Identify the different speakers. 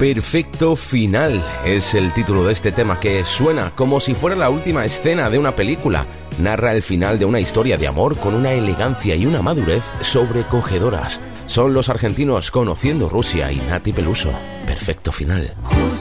Speaker 1: Perfecto final es el título de este tema, que suena como si fuera la última escena de una película. Narra el final de una historia de amor con una elegancia y una madurez sobrecogedoras. Son los argentinos Conociendo Rusia y Nati Peluso. Perfecto final.